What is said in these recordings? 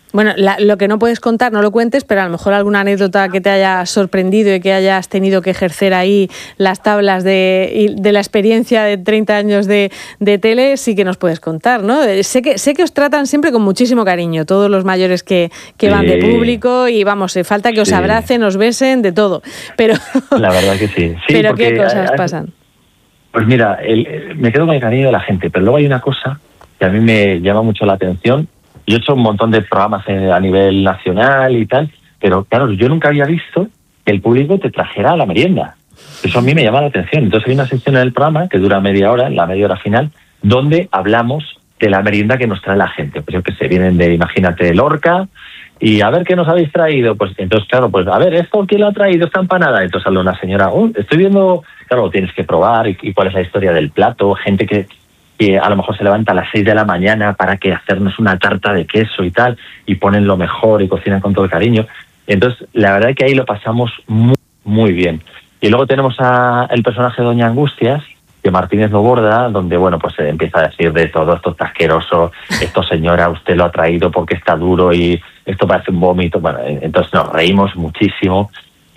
Bueno, lo que no puedes contar, no lo cuentes, pero a lo mejor alguna anécdota que te haya sorprendido y que hayas tenido que ejercer ahí las tablas de la experiencia de 30 años de tele, sí que nos puedes contar, ¿no? Sé que os tratan siempre con muchísimo cariño, todos los mayores que van de público, y vamos, falta que os abracen, os besen, de todo. Pero la verdad que sí. Pero ¿qué cosas pasan? Pues mira, me quedo con el cariño de la gente, pero luego hay una cosa que a mí me llama mucho la atención. Yo he hecho un montón de programas a nivel nacional y tal, pero claro, yo nunca había visto que el público te trajera la merienda. Eso a mí me llama la atención. Entonces hay una sección en el programa que dura media hora, en la media hora final, donde hablamos de la merienda que nos trae la gente. Pues yo que sé, vienen de, imagínate, Lorca, y a ver qué nos habéis traído. Pues entonces, claro, pues a ver, ¿esto quién lo ha traído? Esta empanada. Entonces habla una señora, estoy viendo, claro, lo tienes que probar, y cuál es la historia del plato, gente que a lo mejor se levanta a las 6 de la mañana para que hacernos una tarta de queso y tal, y ponen lo mejor y cocinan con todo el cariño. Entonces, la verdad es que ahí lo pasamos muy, muy bien. Y luego tenemos el personaje de Doña Angustias, que Martínez lo borda, donde, bueno, pues se empieza a decir de todo, esto está asqueroso, esto señora, usted lo ha traído porque está duro y esto parece un vómito. Bueno, entonces nos reímos muchísimo.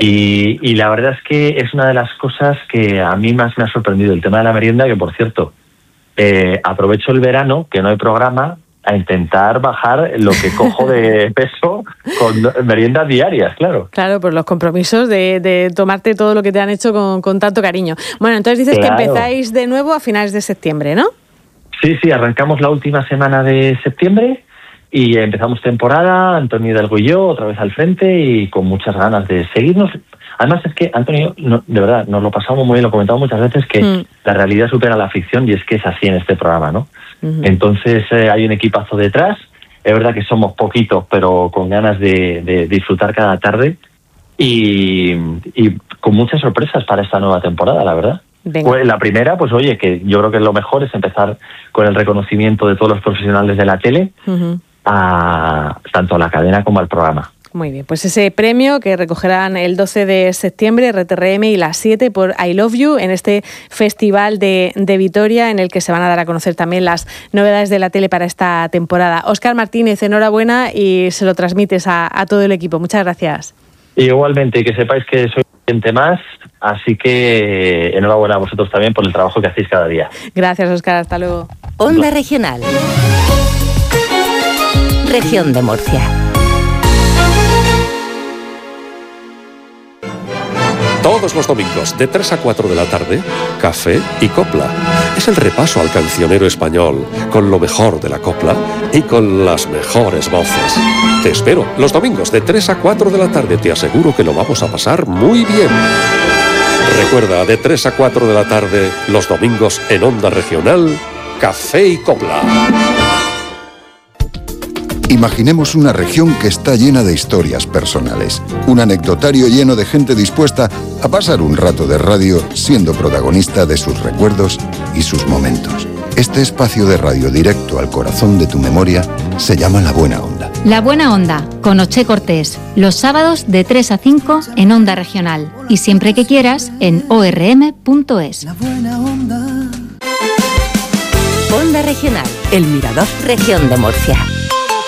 Y la verdad es que es una de las cosas que a mí más me ha sorprendido, el tema de la merienda, que por cierto, aprovecho el verano, que no hay programa, a intentar bajar lo que cojo de peso con meriendas diarias, claro. Claro, por los compromisos de tomarte todo lo que te han hecho con tanto cariño. Bueno, entonces dices que empezáis de nuevo a finales de septiembre, ¿no? Sí, arrancamos la última semana de septiembre y empezamos temporada, Antonio Hidalgo y yo, otra vez al frente y con muchas ganas de seguirnos. Además es que, Antonio, de verdad, nos lo pasamos muy bien, lo comentamos muchas veces, que la realidad supera la ficción, y es que es así en este programa, ¿no? Uh-huh. Entonces hay un equipazo detrás, es verdad que somos poquitos, pero con ganas de disfrutar cada tarde y con muchas sorpresas para esta nueva temporada, la verdad. Pues la primera, pues oye, que yo creo que lo mejor es empezar con el reconocimiento de todos los profesionales de la tele, tanto a la cadena como al programa. Muy bien, pues ese premio que recogerán el 12 de septiembre, RTRM y las 7 por I Love You, en este festival de Vitoria, en el que se van a dar a conocer también las novedades de la tele para esta temporada. Óscar Martínez, enhorabuena, y se lo transmites a todo el equipo. Muchas gracias. Igualmente, que sepáis que soy gente más, así que enhorabuena a vosotros también por el trabajo que hacéis cada día. Gracias, Óscar, hasta luego. Onda Regional. Región de Murcia. Todos los domingos, de 3 a 4 de la tarde, Café y Copla. Es el repaso al cancionero español, con lo mejor de la copla y con las mejores voces. Te espero, los domingos, de 3 a 4 de la tarde. Te aseguro que lo vamos a pasar muy bien. Recuerda, de 3 a 4 de la tarde, los domingos en Onda Regional, Café y Copla. Imaginemos una región que está llena de historias personales, un anecdotario lleno de gente dispuesta a pasar un rato de radio siendo protagonista de sus recuerdos y sus momentos. Este espacio de radio directo al corazón de tu memoria se llama La Buena Onda. La Buena Onda, con Oche Cortés, los sábados de 3 a 5 en Onda Regional y siempre que quieras en orm.es. La Buena Onda. Onda Regional, El Mirador, Región de Murcia.